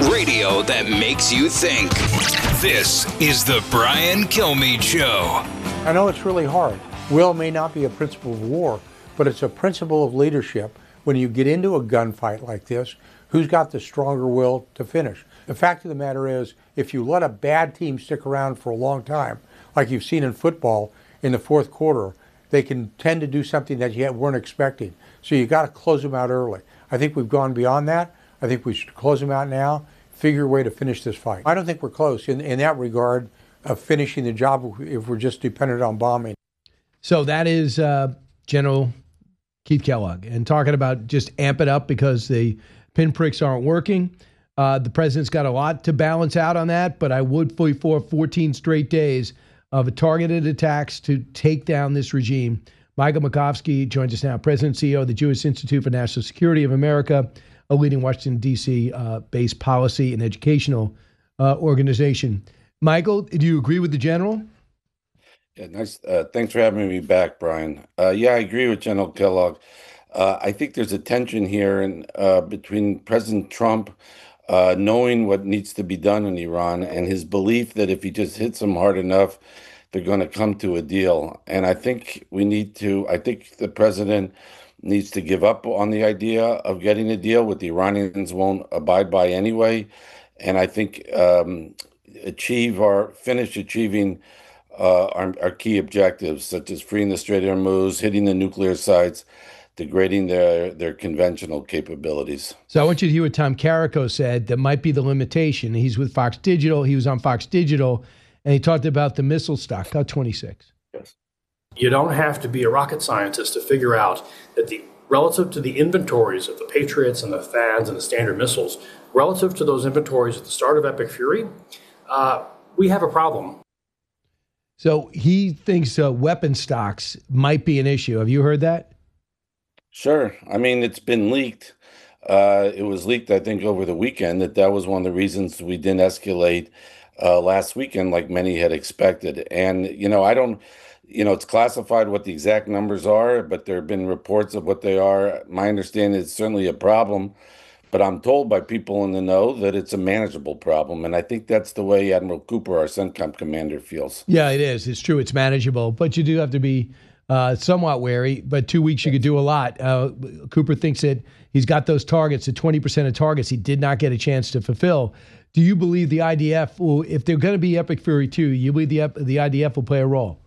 Radio that makes you think. This is the Brian Kilmeade Show. I know it's really hard. Will may not be a principle of war, but it's a principle of leadership. When you get into a gunfight like this, who's got the stronger will to finish? The fact of the matter is, if you let a bad team stick around for a long time, like you've seen in football in the fourth quarter, they can tend to do something that you weren't expecting. So you got to close them out early. I think we've gone beyond that. I think we should close them out now, figure a way to finish this fight. I don't think we're close in that regard of finishing the job if we're just dependent on bombing. So that is General Keith Kellogg, and talking about just amp it up because the pinpricks aren't working. The president's got a lot to balance out on that, but I would fully for 14 straight days of targeted attacks to take down this regime. Michael Makovsky joins us now, President and CEO of the Jewish Institute for National Security of America, a leading Washington, D.C. Based policy and educational organization. Michael, do you agree with the general? Yeah, nice. Thanks for having me back, Brian. Yeah, I agree with General Kellogg. I think there's a tension here between President Trump knowing what needs to be done in Iran and his belief that if he just hits them hard enough, they're going to come to a deal. And I think the president needs to give up on the idea of getting a deal, what the Iranians won't abide by anyway. And I think finish achieving our key objectives, such as freeing the Strait of Hormuz, hitting the nuclear sites, degrading their conventional capabilities. So I want you to hear what Tom Carrico said that might be the limitation. He's with Fox Digital. He was on Fox Digital, and he talked about the missile stock. Cut 26. Yes. You don't have to be a rocket scientist to figure out that relative to the inventories of the Patriots and the THAADs and the Standard missiles, relative to those inventories at the start of Epic Fury, we have a problem. So he thinks weapon stocks might be an issue. Have you heard that? Sure. I mean, it's been leaked. It was leaked, I think, over the weekend that was one of the reasons we didn't escalate last weekend like many had expected. And, it's classified what the exact numbers are, but there have been reports of what they are. My understanding is certainly a problem, but I'm told by people in the know that it's a manageable problem. And I think that's the way Admiral Cooper, our CENTCOM commander, feels. Yeah, it is. It's true. It's manageable, but you do have to be somewhat wary. But 2 weeks, you could do a lot. Cooper thinks that he's got those targets, the 20% of targets he did not get a chance to fulfill. Do you believe the IDF will, if they're going to be Epic Fury 2, you believe the IDF will play a role?